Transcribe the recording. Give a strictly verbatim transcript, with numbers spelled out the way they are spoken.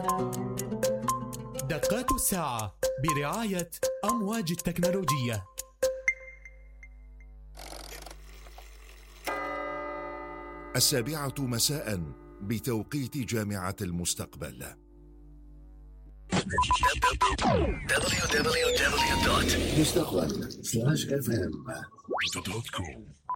دقات الساعة برعاية أمواج التكنولوجية. السابعة مساء بتوقيت جامعة المستقبل. دبليو دبليو دبليو دوت مستقبل سلاش اف ام دوت كوم